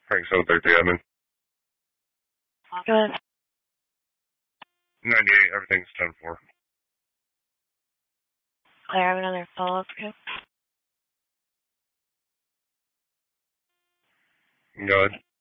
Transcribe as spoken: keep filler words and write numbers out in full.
Frank seven thirty admin. Good. ninety-eight, everything's ten four. I have another follow-up too. Go ahead.